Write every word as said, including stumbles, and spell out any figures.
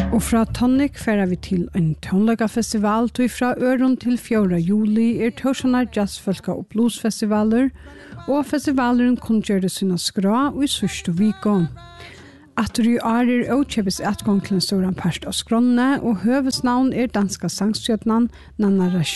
Og fra Tonic færer vi til en tonleggafestival, og fra Øron til fjorda juli er Torsjonar Jazzfolka og Bluesfestivaler, og festivalen kunngjør det sina skra og i sørste viko. Atter i år er åkjøpes etgang til en stor part av skrånne, og høvesnavn er danska sangstjøtnan Nanna